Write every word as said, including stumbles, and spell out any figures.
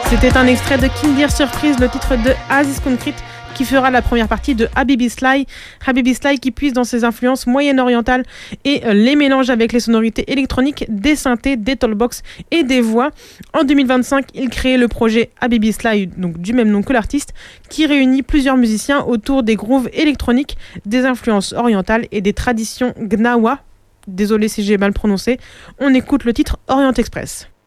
C'était un extrait de Kindir Surprise, le titre de Aziz Concrete, qui fera la première partie de Habibi Sly. Habibi Sly qui puise dans ses influences moyen-orientales et les mélange avec les sonorités électroniques, des synthés, des talkbox et des voix. En deux mille vingt-cinq, il crée le projet Habibi Sly, donc du même nom que l'artiste, qui réunit plusieurs musiciens autour des grooves électroniques, des influences orientales et des traditions gnawa. Désolé si j'ai mal prononcé. On écoute le titre Orient Express.